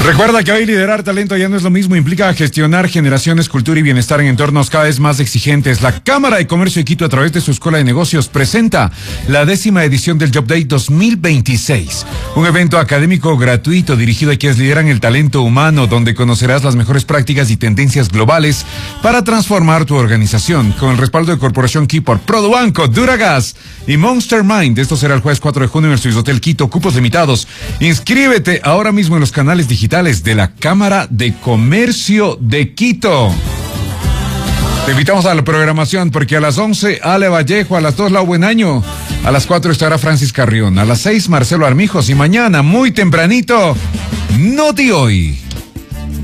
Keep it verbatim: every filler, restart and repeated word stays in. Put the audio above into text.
Recuerda que hoy liderar talento ya no es lo mismo, implica gestionar generaciones, cultura y bienestar en entornos cada vez más exigentes. La Cámara de Comercio de Quito, a través de su Escuela de Negocios, presenta la décima edición del Job Day dos mil veintiséis, un evento académico gratuito dirigido a quienes lideran el talento humano, donde conocerás las mejores prácticas y tendencias globales para transformar tu organización, con el respaldo de Corporación Keyport, Produbanco, Duragas y Monster Mind. Esto será el jueves cuatro de junio en el Swiss Hotel Quito, cupos limitados. Inscríbete ahora mismo en los canales digitales de la Cámara de Comercio de Quito. Te invitamos a la programación porque a las once, Ale Vallejo, a las dos, Lau Buenaño, a las cuatro estará Francis Carrión, a las seis, Marcelo Armijos, y mañana, muy tempranito, Noti Hoy.